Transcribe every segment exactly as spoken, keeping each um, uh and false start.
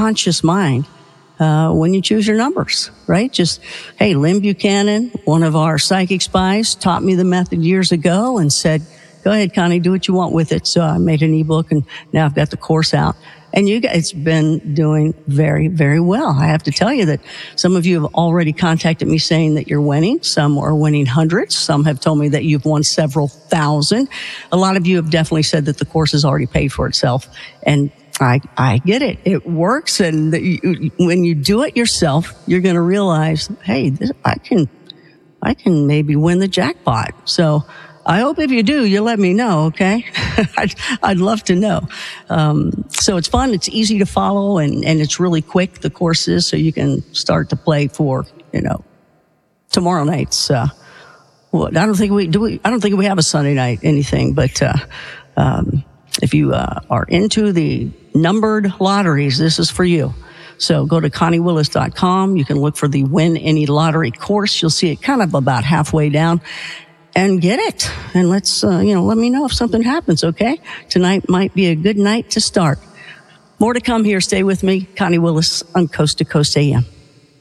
conscious mind uh, when you choose your numbers, right? Just, hey, Lynn Buchanan, one of our psychic spies, taught me the method years ago and said, go ahead, Connie, do what you want with it. So I made an ebook, and now I've got the course out. And you guys have been doing very, very well. I have to tell you that some of you have already contacted me saying that you're winning. Some are winning hundreds. Some have told me that you've won several thousand. A lot of you have definitely said that the course has already paid for itself. And I, I get it. It works. And the, you, when you do it yourself, you're going to realize, hey, this, I can, I can maybe win the jackpot. So I hope if you do, you let me know, okay? I'd, I'd love to know. Um, so it's fun, it's easy to follow, and, and it's really quick, the course is, so you can start to play for, you know, tomorrow night's, uh, well, I don't think we, do we, I don't think we have a Sunday night anything, but, uh, um, if you, uh, are into the numbered lotteries, this is for you. So go to Connie Willis dot com. You can look for the Win Any Lottery course. You'll see it kind of about halfway down. And get it. And let's, uh, you know, let me know if something happens, okay? Tonight might be a good night to start. More to come here. Stay with me. Connie Willis on Coast to Coast A M.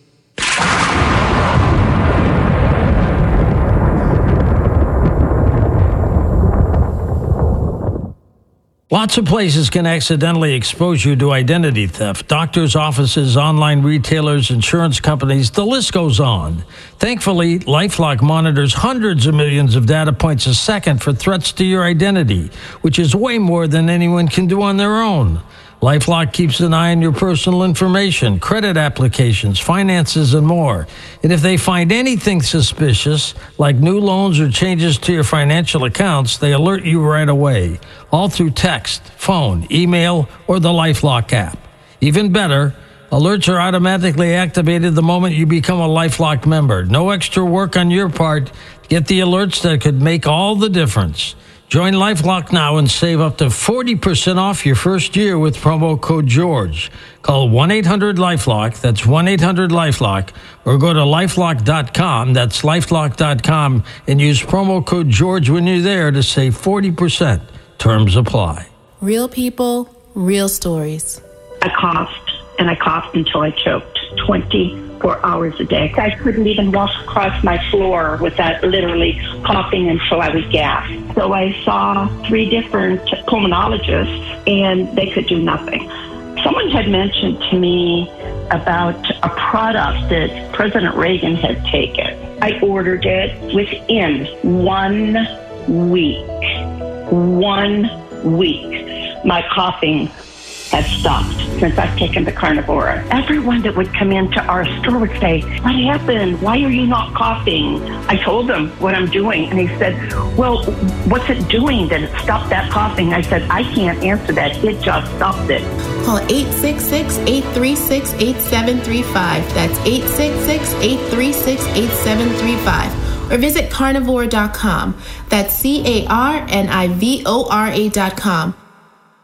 Lots of places can accidentally expose you to identity theft. Doctors' offices, online retailers, insurance companies, the list goes on. Thankfully, LifeLock monitors hundreds of millions of data points a second for threats to your identity, which is way more than anyone can do on their own. LifeLock keeps an eye on your personal information, credit applications, finances, and more. And if they find anything suspicious, like new loans or changes to your financial accounts, they alert you right away, all through text, phone, email, or the LifeLock app. Even better, alerts are automatically activated the moment you become a LifeLock member. No extra work on your part. Get the alerts that could make all the difference. Join LifeLock now and save up to forty percent off your first year with promo code George. Call one eight hundred LifeLock, that's one eight hundred LifeLock, or go to lifelock dot com, that's lifelock dot com, and use promo code George when you're there to save forty percent. Terms apply. Real people, real stories. I coughed, and I coughed until I choked twenty-four hours a day. I couldn't even walk across my floor without literally coughing until I would gasp. So I saw three different pulmonologists, and they could do nothing. Someone had mentioned to me about a product that President Reagan had taken. I ordered it within one week. One week. My coughing has stopped since I've taken the Carnivora. Everyone that would come into our store would say, what happened? Why are you not coughing? I told them what I'm doing, and he said, well, what's it doing that it stopped that coughing? I said, I can't answer that. It just stopped it. Call eight six six, eight three six, eight seven three five. That's eight six six, eight three six, eight seven three five. Or visit carnivore dot com. That's C A R N I V O R A dot com.